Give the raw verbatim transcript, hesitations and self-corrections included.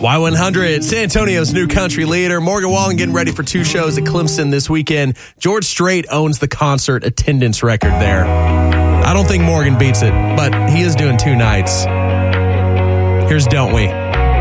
Y one hundred, San Antonio's new country leader. Morgan Wallen getting ready for two shows at Clemson this weekend. George Strait owns the concert attendance record there. I don't think Morgan beats it, but he is doing two nights. Here's Don't We.